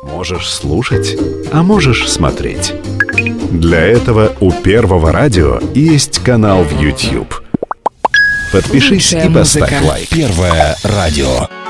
Можешь слушать, а можешь смотреть. Для этого у Первого радио есть канал в YouTube. Подпишись и поставь лайк. Первое радио.